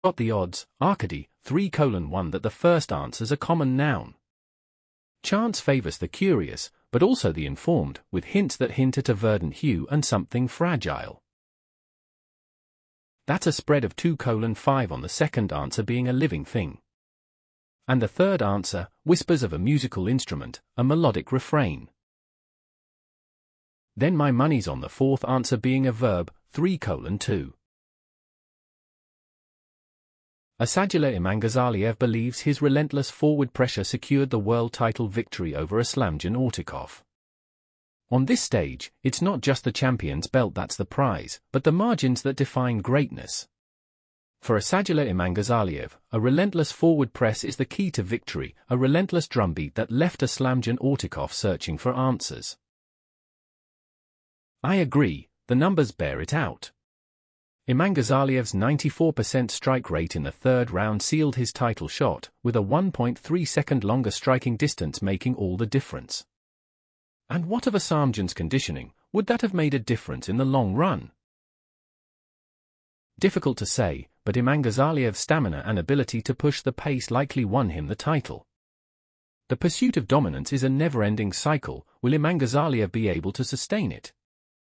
Got the odds, Arkady, 3:1 that the first answer's a common noun. Chance favors the curious, but also the informed, with hints that hint at a verdant hue and something fragile. That's a spread of 2:5 on the second answer being a living thing. And the third answer, whispers of a musical instrument, a melodic refrain. Then my money's on the fourth answer being a verb, 3:2. Asadullah Imangazaliev believes his relentless forward pressure secured the world title victory over Aslamjan Ortikov. On this stage, it's not just the champion's belt that's the prize, but the margins that define greatness. For Asadullah Imangazaliev, a relentless forward press is the key to victory, a relentless drumbeat that left Aslamjan Ortikov searching for answers. I agree, the numbers bear it out. Imangazaliev's 94% strike rate in the third round sealed his title shot, with a 1.3 second longer striking distance making all the difference. And what of Aslamjan's conditioning? Would that have made a difference in the long run? Difficult to say, but Imangazaliev's stamina and ability to push the pace likely won him the title. The pursuit of dominance is a never-ending cycle. Will Imangazaliev be able to sustain it?